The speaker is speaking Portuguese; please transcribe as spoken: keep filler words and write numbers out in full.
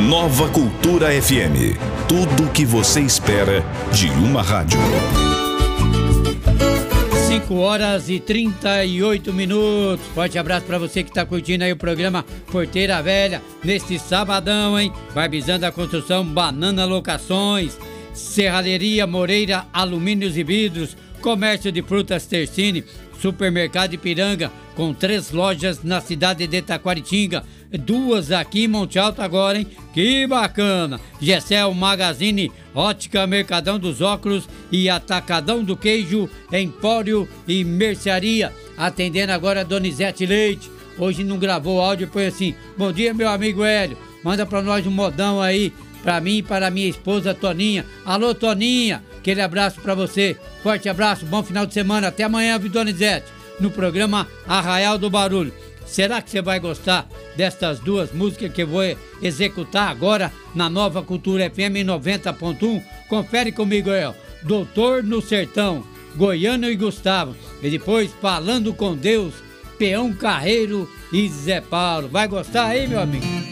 Nova Cultura F M. Tudo o que você espera de uma rádio. cinco horas e trinta e oito minutos. Forte abraço pra você que tá curtindo aí o programa Porteira Velha neste sabadão, hein? Barbizando a construção, Banana Locações, Serralheria Moreira Alumínios e Vidros, Comércio de Frutas Tercine, Supermercado Ipiranga, com três lojas na cidade de Taquaritinga, duas aqui em Monte Alto agora, hein? Que bacana! Gessel Magazine, Ótica Mercadão dos Óculos e Atacadão do Queijo, Empório e Mercearia. Atendendo agora a Donizete Leite. Hoje não gravou áudio, foi assim: bom dia, meu amigo Hélio, manda pra nós um modão aí, pra mim e para minha esposa Toninha. Alô, Toninha, aquele abraço pra você. Forte abraço, bom final de semana. Até amanhã, viu, Donizete, no programa Arraial do Barulho. Será que você vai gostar destas duas músicas que eu vou executar agora na Nova Cultura F M noventa ponto um? Confere comigo aí, ó. Doutor no Sertão, Goiano e Gustavo. E depois Falando com Deus, Peão Carreiro e Zé Paulo. Vai gostar aí, meu amigo?